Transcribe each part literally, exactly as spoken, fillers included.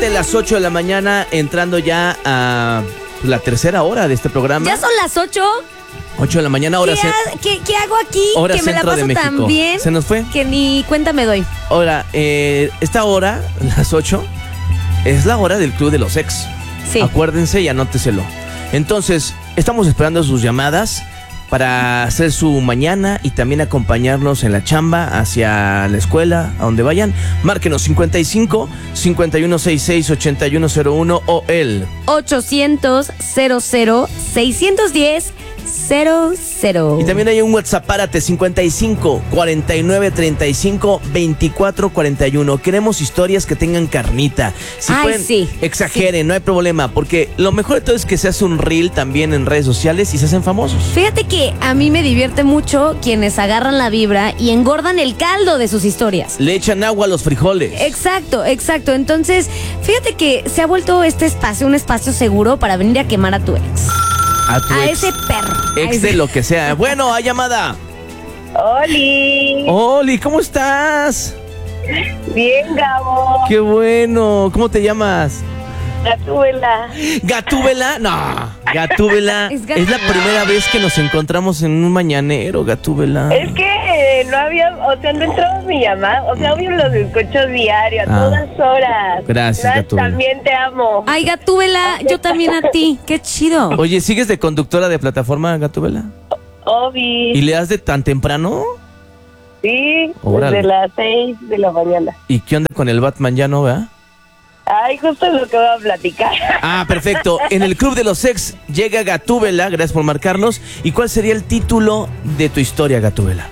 Exactamente las ocho de la mañana, entrando ya a la tercera hora de este programa. ¿Ya son las ocho? ocho de la mañana, hora ¿Qué, ce- ha- qué, qué hago aquí? hora que me la centro de paso México. tan bien ¿Se nos fue? que ni cuenta me doy. Ahora, eh, esta hora, las ocho, es la hora del Club de los Ex. Sí. Acuérdense y anóteselo. Entonces, estamos esperando sus llamadas para hacer su mañana y también acompañarnos en la chamba, hacia la escuela, a donde vayan. Márquenos cincuenta y cinco, cincuenta y uno sesenta y seis, ochenta y uno cero uno o el ochocientos, cero cero, seiscientos diez, cero cero. Y también hay un WhatsApp, párate, cincuenta y cinco, cuarenta y nueve, treinta y cinco, veinticuatro, cuarenta y uno. Queremos historias que tengan carnita. Si Ay, pueden, sí, exageren, no hay problema, porque lo mejor de todo es que se hace un reel también en redes sociales y se hacen famosos. Fíjate que a mí me divierte mucho quienes agarran la vibra y engordan el caldo de sus historias. Le echan agua a los frijoles. Exacto, exacto. Entonces, fíjate que se ha vuelto este espacio un espacio seguro para venir a quemar a tu ex. A tu A ex, ese perro. a ex ese- de lo que sea. Bueno, hay llamada. ¡Oli! Oli, ¿cómo estás? Bien, Gabo. Qué bueno. ¿Cómo te llamas? Gatúbela. ¿Gatúbela? No, Gatúbela. Es Es, Gatúbela. la primera vez que nos encontramos en un mañanero, Gatúbela. Es que eh, no había, o sea, no entraba mi llamada. O sea, obvio los escucho diario, a Ah. todas horas. Gracias, Nat, Gatúbela. También te amo. Ay, Gatúbela, yo también a ti. Qué chido. Oye, ¿sigues de conductora de plataforma, Gatúbela? Obi. ¿Y le das de tan temprano? Sí, Órale. desde las seis de la mañana. ¿Y qué onda con el Batman ya no, verdad? Ay, justo lo que voy a platicar. Ah, perfecto. En el Club de los Ex llega Gatúbela, gracias por marcarnos. ¿Y cuál sería el título de tu historia, Gatúbela?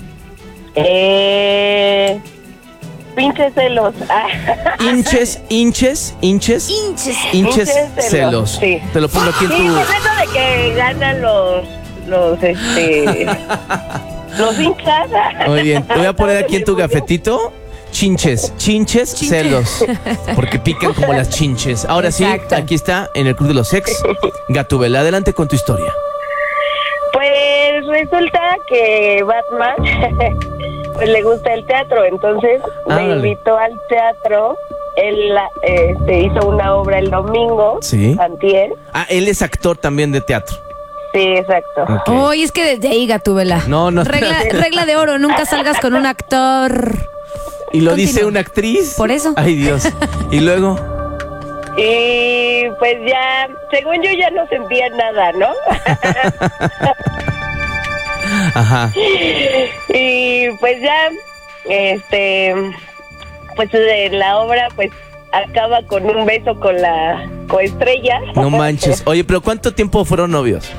Eh. Pinches celos. Ah. Hinches, hinches, hinches, Hinches. hinches, Hinches celos. celos, sí. Te lo pongo aquí en Sí, tu... pues eso de que ganan los. Los, este. los hinchas. Muy bien, te voy a poner aquí en tu gafetito. Chinches, chinches, Chinches. celos. Porque pican como las chinches. Ahora Exacto. sí, aquí está en el Club de los Ex. Gatúbela, adelante con tu historia. Pues resulta que Batman pues le gusta el teatro, entonces Ah, me vale. invitó al teatro. Él este, hizo una obra el domingo, Sí. antier. Ah, él es actor también de teatro. Sí, exacto. Ok. Oye, es que desde ahí, Gatúbela. No, no. Regla, regla de oro, nunca salgas con un actor. Y lo Continúa. dice una actriz. Por eso. Ay, Dios. Y luego. Y pues ya, según yo ya no sentía nada, ¿no? Ajá. Y pues ya, este, pues en la obra pues acaba con un beso con la coestrella. No manches. Oye, pero ¿cuánto tiempo fueron novios?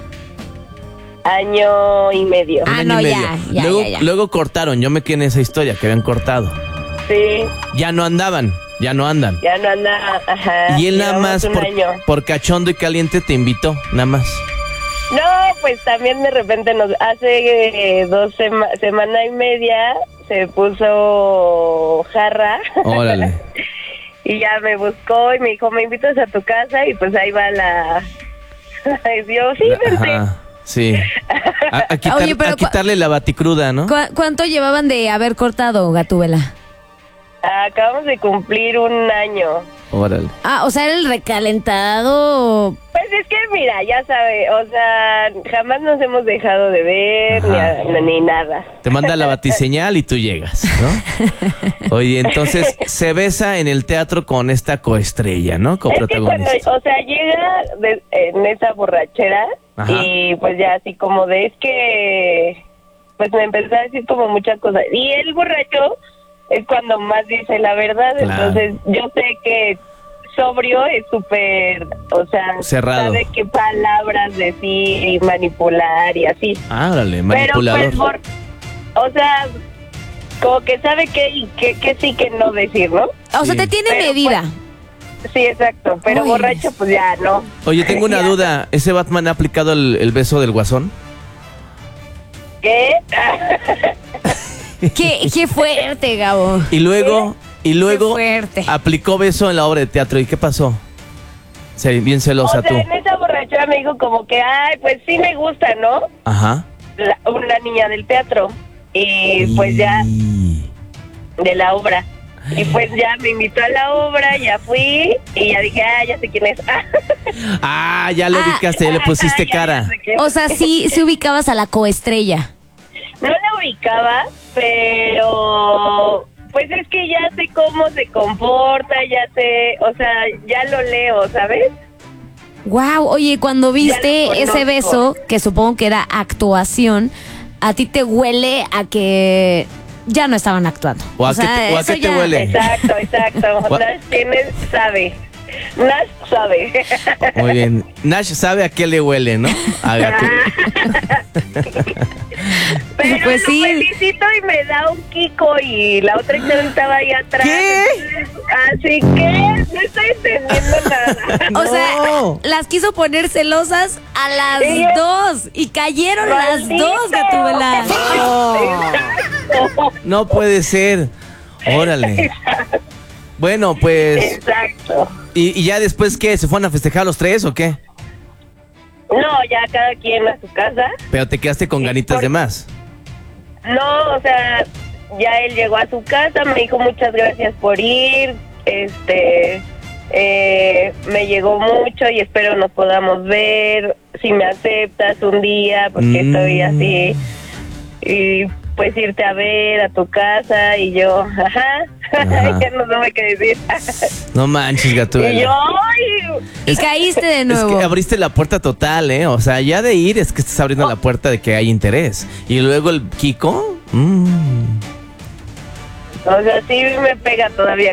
Año y medio. Ah, Un año no, y ya, medio. ya, luego, ya, ya. luego cortaron. Yo me quedé en esa historia que habían cortado. Sí, Ya no andaban. Ya no andan. ya no anda, ajá. Y él nada llevamos más un por, año. por cachondo y caliente te invitó. Nada más. No, pues también de repente nos hace eh, dos sema- semana y media se puso jarra. Órale. Y ya me buscó y me dijo, me invitas a tu casa y pues ahí va la... Ay, Dios, sí, vente. Ajá. Sí. A, a quitar- Oye, pero a quitarle la baticruda, ¿no? ¿Cu- ¿Cuánto llevaban de haber cortado, Gatúbela? Acabamos de cumplir un año. Órale. Ah, o sea, era el recalentado. Pues es que mira, ya sabe, o sea, jamás nos hemos dejado de ver ni, Ajá. a- ni nada. Te manda la batiseñal y tú llegas, ¿no? Oye, entonces se besa en el teatro con esta coestrella, ¿no? Es que cuando, Coprotagonista. o sea, llega de- en esa borrachera Ajá. y pues ya así como de es que, pues me empezó a decir como muchas cosas. Y el borracho es cuando más dice la verdad, Claro. entonces yo sé que sobrio es súper, o sea, Cerrado. sabe qué palabras decir y manipular y así. Ah, órale, Pero manipulador. pues, por, o sea, como que sabe qué y qué, qué sí que no decir, ¿no? O sea, Sí. te tiene Pero, medida. Sí, exacto, pero Ay. borracho pues ya no. Oye, tengo una Ya. duda. ¿Ese Batman ha aplicado el, el beso del guasón? ¿Qué? Qué, qué fuerte, Gabo. Y luego, y luego Qué fuerte. aplicó beso en la obra de teatro. ¿Y qué pasó? Sí, bien O celosa sea, tú. en esa borrachera me dijo como que, ay, pues sí me gusta, ¿no? Ajá. La- una niña del teatro. Y pues ya Y- de la obra. Y pues ya me invitó a la obra, ya fui y ya dije, ah, ya sé quién es. Ah, ya lo Ah, ubicaste, ya le pusiste Ya, ya cara. sé quién es. O sea, sí, sí ubicabas a la coestrella. No la ubicaba, pero pues es que ya sé cómo se comporta, ya sé, o sea, ya lo leo, ¿sabes? Wow, oye, cuando viste Ya lo ese conozco. beso, que supongo que era actuación, a ti te huele a que ya no estaban actuando. ¿O a qué te- o a eso qué te ya- huele? Exacto, exacto. Gua- Nash tiene, sabe. Nash sabe. Muy bien. Nash sabe a qué le huele, ¿no? A gato. Pero Pues lo sí. felicito y me da un kiko y la otra chava estaba ahí atrás. ¿Qué? Así que no estoy entendiendo nada. O sea, No. las quiso poner celosas a las Sí. dos y cayeron las ¡Maldito! dos, Gatúbela. Exacto. No puede ser. Órale. Bueno, pues. Exacto. ¿Y, y ya después qué? ¿Se fueron a festejar los tres o qué? No, ya cada quien a su casa. Pero te quedaste con ganitas por- de más. No, o sea, ya él llegó a su casa, me dijo muchas gracias por ir, este, eh, me llegó mucho y espero nos podamos ver, si me aceptas un día, porque Mm. estoy así, y pues irte a ver a tu casa, y yo, ajá, Ajá. ya no sé qué decir. No manches, Y yo, Gatúbela. ay, Y caíste de Es nuevo. que abriste la puerta total, ¿eh? O sea, ya de ir es que estás abriendo la puerta de que hay interés. Y luego el Kiko. mm. o sea, sí me pega todavía